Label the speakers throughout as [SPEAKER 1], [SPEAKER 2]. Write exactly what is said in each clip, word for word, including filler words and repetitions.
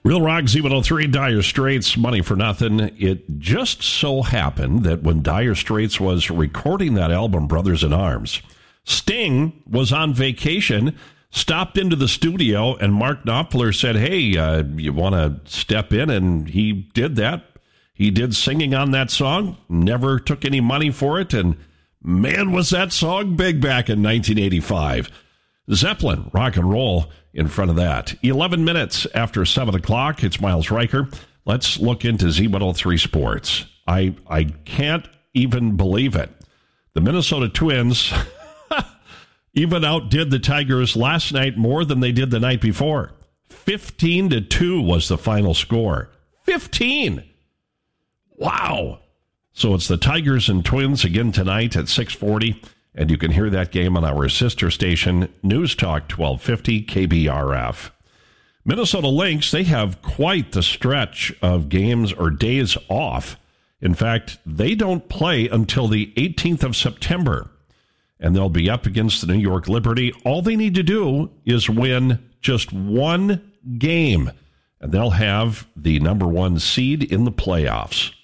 [SPEAKER 1] Real Rock Z one oh three, Dire Straits, Money for Nothing. It just so happened that when Dire Straits was recording that album, Brothers in Arms, Sting was on vacation, stopped into the studio, and Mark Knopfler said, hey, uh, you want to step in? And he did that. He did singing on that song, never took any money for it, and man, was that song big back in nineteen eighty-five. Zeppelin, rock and roll in front of that. eleven minutes after seven o'clock, it's Miles Riker. Let's look into Z one oh three Sports. I I can't even believe it. The Minnesota Twins even outdid the Tigers last night more than they did the night before. fifteen to two was the final score. fifteen! Wow! So it's the Tigers and Twins again tonight at six forty. And you can hear that game on our sister station, News Talk twelve fifty K B R F. Minnesota Lynx, they have quite the stretch of games or days off. In fact, they don't play until the eighteenth of September. And they'll be up against the New York Liberty. All they need to do is win just one game. And they'll have the number one seed in the playoffs.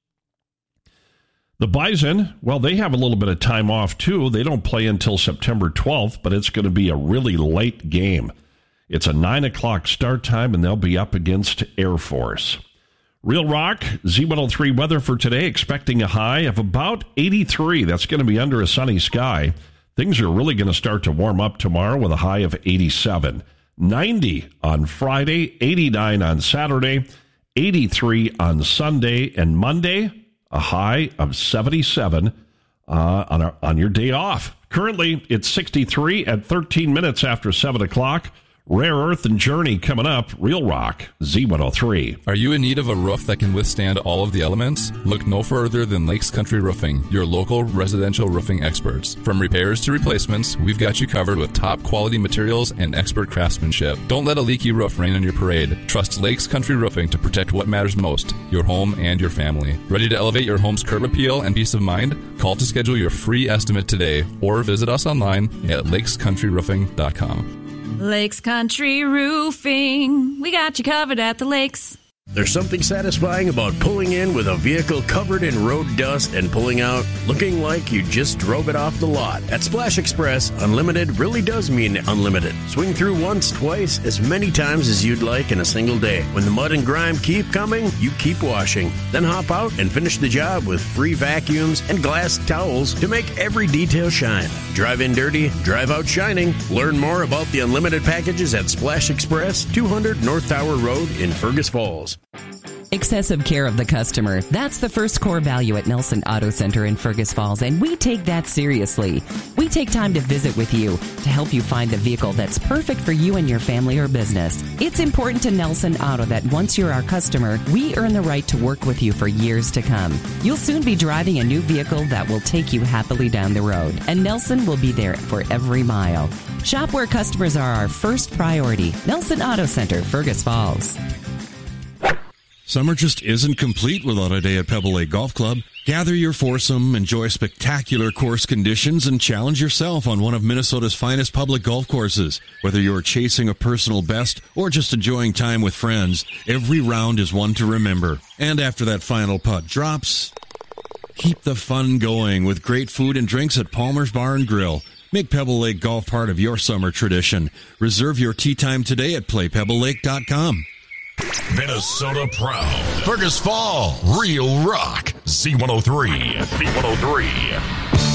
[SPEAKER 1] The Bison, well, they have a little bit of time off, too. They don't play until September twelfth, but it's going to be a really late game. It's a nine o'clock start time, and they'll be up against Air Force. Real Rock, Z one oh three weather for today, expecting a high of about eighty-three. That's going to be under a sunny sky. Things are really going to start to warm up tomorrow with a high of eighty-seven. ninety on Friday, eighty-nine on Saturday, eighty-three on Sunday, and Monday, a high of seventy-seven uh, on, our, on your day off. Currently, it's sixty-three at thirteen minutes after seven o'clock. Rare Earth and Journey coming up. Real Rock, Z one oh three.
[SPEAKER 2] Are you in need of a roof that can withstand all of the elements? Look no further than Lakes Country Roofing, your local residential roofing experts. From repairs to replacements, we've got you covered with top quality materials and expert craftsmanship. Don't let a leaky roof rain on your parade. Trust Lakes Country Roofing to protect what matters most, your home and your family. Ready to elevate your home's curb appeal and peace of mind? Call to schedule your free estimate today or visit us online at lakes country roofing dot com.
[SPEAKER 3] Lakes Country Roofing. We got you covered at the lakes.
[SPEAKER 4] There's something satisfying about pulling in with a vehicle covered in road dust and pulling out looking like you just drove it off the lot. At Splash Express, unlimited really does mean unlimited. Swing through once, twice, as many times as you'd like in a single day. When the mud and grime keep coming, you keep washing. Then hop out and finish the job with free vacuums and glass towels to make every detail shine. Drive in dirty, drive out shining. Learn more about the unlimited packages at Splash Express, two hundred North Tower Road in Fergus Falls.
[SPEAKER 5] Excessive care of the customer. That's the first core value at Nelson Auto Center in Fergus Falls, and we take that seriously. We take time to visit with you to help you find the vehicle that's perfect for you and your family or business. It's important to Nelson Auto that once you're our customer, we earn the right to work with you for years to come. You'll soon be driving a new vehicle that will take you happily down the road, and Nelson will be there for every mile. Shop where customers are our first priority. Nelson Auto Center, Fergus Falls.
[SPEAKER 6] Summer just isn't complete without a day at Pebble Lake Golf Club. Gather your foursome, enjoy spectacular course conditions, and challenge yourself on one of Minnesota's finest public golf courses. Whether you're chasing a personal best or just enjoying time with friends, every round is one to remember. And after that final putt drops, keep the fun going with great food and drinks at Palmer's Bar and Grill. Make Pebble Lake Golf part of your summer tradition. Reserve your tee time today at play pebble lake dot com.
[SPEAKER 7] Minnesota proud. Fergus Fall, Real Rock, Z one oh three. Z one oh three.